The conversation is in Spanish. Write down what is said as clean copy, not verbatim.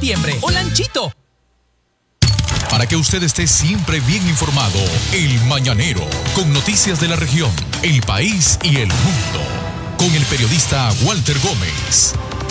septiembre o Lanchito. Para que usted esté siempre bien informado, El Mañanero, con noticias de la región, el país y el mundo, con el periodista Walter Gómez.